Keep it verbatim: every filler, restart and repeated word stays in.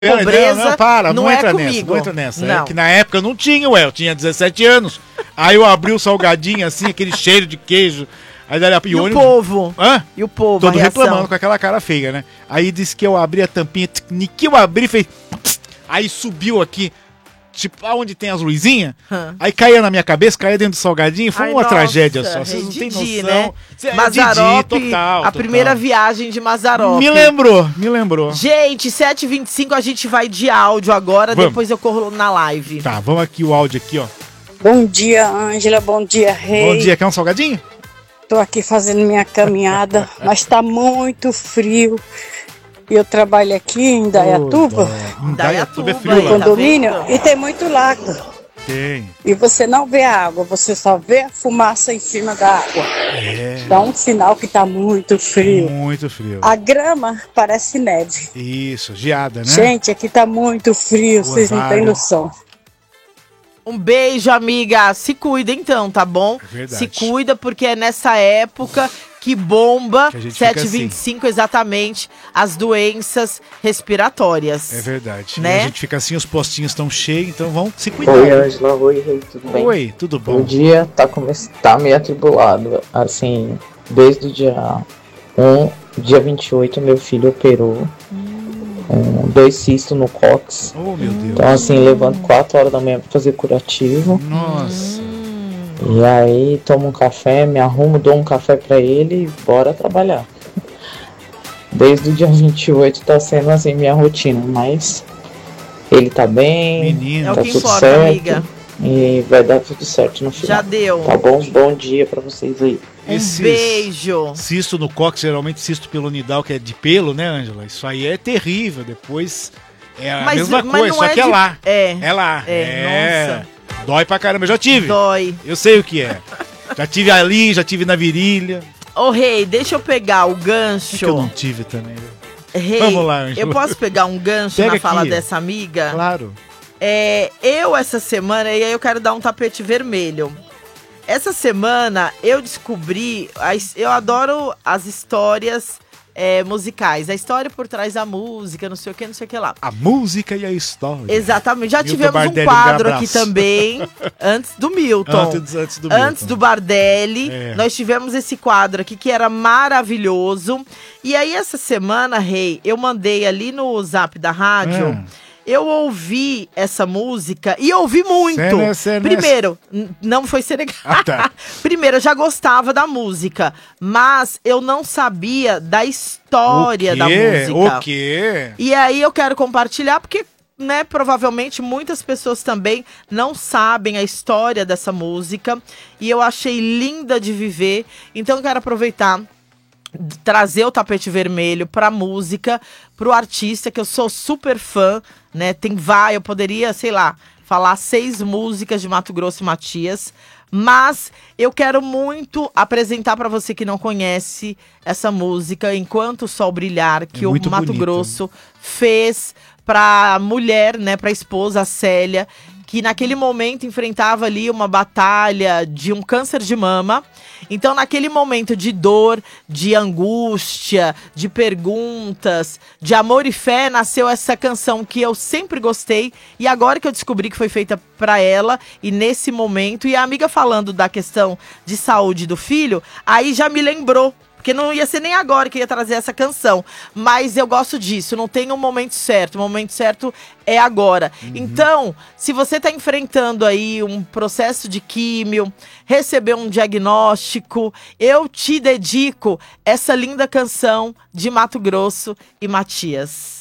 pobreza não, não, para, não, não é entra comigo. nessa, não entra nessa. Não. É que na época eu não tinha, ué, eu tinha dezessete anos. Aí eu abri o salgadinho assim, aquele cheiro de queijo. Aí daí, E o ônibus... povo? Hã? E o povo, Todo a reação? reclamando com aquela cara feia, né? Aí disse que eu abri a tampinha, ni que eu abri, fez... Aí subiu aqui, tipo, aonde tem as luzinhas, Hã. aí caía na minha cabeça, caía dentro do salgadinho, foi Ai, uma nossa, tragédia só, vocês não Didi, têm noção. né? Cê- é Mazarope, Didi, total, a total. primeira viagem de Mazarope. Me lembrou, me lembrou. Gente, sete e vinte e cinco a gente vai de áudio agora, Vamos. depois eu corro na live. Tá, vamos aqui o áudio aqui, ó. Bom dia, Ângela. Bom dia, Rei. Bom dia, quer um salgadinho? Tô aqui fazendo minha caminhada, mas tá muito frio. E eu trabalho aqui em Indaiatuba, Em Indaiatuba é frio aí, lá. tá condomínio, vendo? e tem muito lago. Tem. E você não vê a água, você só vê a fumaça em cima da água. É. Dá um sinal que tá muito frio. Muito frio. A grama parece neve. Isso, geada, né? Gente, aqui tá muito frio, Boa, vocês não têm vários. noção. Um beijo, amiga. Se cuida então, tá bom? É verdade. Se cuida, porque é nessa época que bomba, Que a gente fica sete e vinte e cinco exatamente, as doenças respiratórias. É verdade. Né? E a gente fica assim, os postinhos estão cheios, então vão se cuidar. Oi, Ângela. Oi, Rei, tudo bem? Oi, tudo O bom? dia tá, come... tá meio atribulado, assim, desde o dia um, dia vinte e oito, meu filho operou um, dois cistos no cóccix. Oh, meu Deus. Então, assim, levanto quatro horas da manhã pra fazer curativo. Nossa. E aí, tomo um café, me arrumo, dou um café pra ele e bora trabalhar. Desde o dia vinte e oito tá sendo, assim, minha rotina, mas ele tá bem, Menino. É o tá que tudo importa, certo. amiga. E vai dar tudo certo no final. Já deu. Tá bom? Bom dia pra vocês aí. Um Esses beijo. Cisto no cóccix, geralmente cisto pilonidal, que é de pelo, né, Ângela? Isso aí é terrível. Depois é a Mas- mesma mas coisa, não só é que é de- lá. é. É lá. É, Dói pra caramba. Eu já tive. Dói. Eu sei o que é. Já tive ali, já tive na virilha. Ô, Rei, deixa eu pegar o É gancho. que eu não tive também. Rei, Vamos lá, Ângela. eu posso pegar um gancho Pega na fala aqui. dessa amiga? Claro. É, eu, essa semana, e aí eu quero dar um tapete vermelho. Essa semana, eu descobri... a his- Eu adoro as histórias é, musicais. A história por trás da música, não sei o que, não sei o que lá. A música e a história. Exatamente. Já Milton tivemos Bardelli, um quadro um aqui abraço. também, antes do Milton. Antes, antes do Antes Milton. do Bardelli, É. nós tivemos esse quadro aqui que era maravilhoso. E aí, essa semana, Rei, eu mandei ali no zap da rádio, Hum. eu ouvi essa música e ouvi muito. Cê, cê, Primeiro, n- não foi Senegal. Ah, tá. Primeiro, eu já gostava da música, mas eu não sabia da história O da quê? música. O quê? E aí eu quero compartilhar, porque, né, provavelmente muitas pessoas também não sabem a história dessa música. E eu achei linda de viver. Então eu quero aproveitar, trazer o tapete vermelho pra música, pro artista, que eu sou super fã, né? Tem vai, eu poderia, sei lá, falar seis músicas de Mato Grosso e Matias. Mas eu quero muito apresentar pra você que não conhece essa música, Enquanto o Sol Brilhar, que É o muito Mato bonita. Grosso fez pra mulher, né, pra esposa, a Célia, que naquele momento enfrentava ali uma batalha de um câncer de mama. Então, naquele momento de dor, de angústia, de perguntas, de amor e fé, nasceu essa canção que eu sempre gostei. E agora que eu descobri que foi feita pra ela, e nesse momento, e a amiga falando da questão de saúde do filho, aí já me lembrou. Porque não ia ser nem agora que ia trazer essa canção. Mas eu gosto disso, não tem um momento certo. O momento certo é agora. Então, se você está enfrentando aí um processo de químio, recebeu um diagnóstico, eu te dedico essa linda canção de Mato Grosso e Matias.